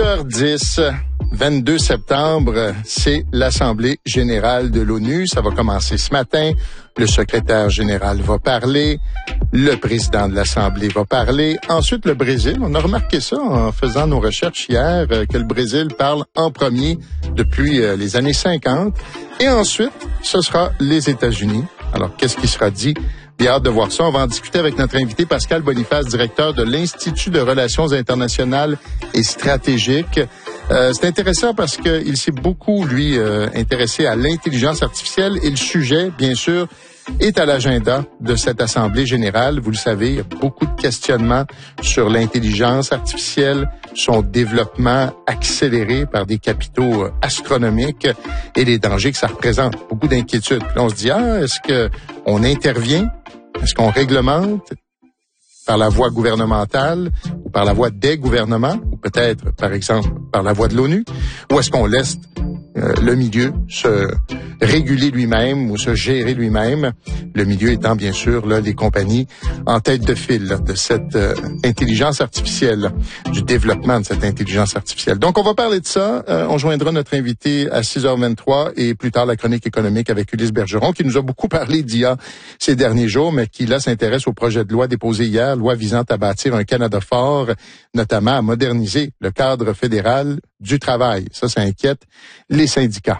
6h10, 22 septembre, c'est l'Assemblée générale de l'ONU. Ça va commencer ce matin. Le secrétaire général va parler. Le président de l'Assemblée va parler. Ensuite, le Brésil. On a remarqué ça en faisant nos recherches hier, que le Brésil parle en premier depuis les années 50. Et ensuite, ce sera les États-Unis. Alors, qu'est-ce qui sera dit? J'ai hâte de voir ça. On va en discuter avec notre invité Pascal Boniface, directeur de l'Institut de relations internationales et stratégiques. C'est intéressant parce qu'il s'est beaucoup, lui, intéressé à l'intelligence artificielle et le sujet, bien sûr, est à l'agenda de cette Assemblée générale. Vous le savez, il y a beaucoup de questionnements sur l'intelligence artificielle, son développement accéléré par des capitaux astronomiques et les dangers que ça représente. Beaucoup d'inquiétudes. Puis là, on se dit, est-ce qu'on intervient? Est-ce qu'on réglemente par la voie gouvernementale ou par la voie des gouvernements ou peut-être, par exemple, par la voie de l'ONU? Ou est-ce qu'on laisse le milieu se réguler lui-même ou se gérer lui-même? Le milieu étant, bien sûr, là, les compagnies en tête de file là, de cette intelligence artificielle, du développement de cette intelligence artificielle. Donc, on va parler de ça. On joindra notre invité à 6h23 et plus tard la chronique économique avec Ulysse Bergeron, qui nous a beaucoup parlé d'IA ces derniers jours, mais qui, là, s'intéresse au projet de loi déposé hier, loi visant à bâtir un Canada fort, notamment à moderniser le cadre fédéral du travail. Ça inquiète les syndicats.